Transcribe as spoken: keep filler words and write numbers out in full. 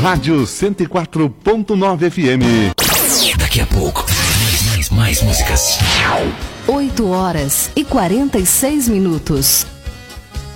Rádio cento e quatro ponto nove F M. Daqui a pouco, mais, mais, mais músicas. oito horas e quarenta e seis minutos.